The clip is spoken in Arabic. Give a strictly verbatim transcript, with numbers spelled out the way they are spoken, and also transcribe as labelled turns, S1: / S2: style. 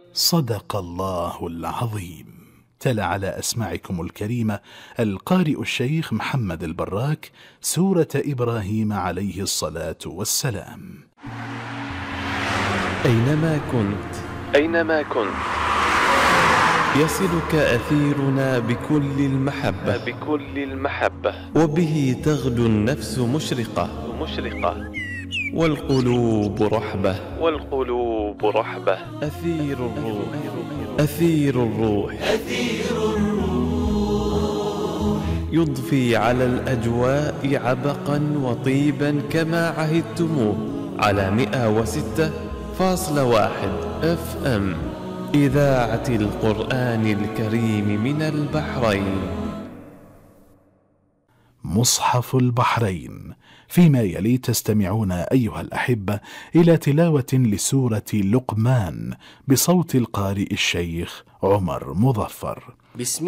S1: صدق الله العظيم. تلا على أسماعكم الكريمة القارئ الشيخ محمد البراك سورة إبراهيم عليه الصلاة والسلام.
S2: أينما كنت
S3: أينما كنت
S2: يصلك أثيرنا بكل المحبة
S3: بكل المحبة،
S2: وبه تغدو النفس مشرقة
S3: مشرقة
S2: والقلوب رحبة
S3: والقلوب رحبة.
S2: أثير الروح أثير الروح
S4: أثير الروح
S2: يضفي على الأجواء عبقا وطيبا كما عهدتموه على مئة وستة فاصلة واحد اف ام إذاعة القرآن الكريم من البحرين.
S1: مصحف البحرين. فيما يلي تستمعون أيها الأحبة إلى تلاوة لسورة لقمان بصوت القارئ الشيخ عمر مظفر.
S4: بسم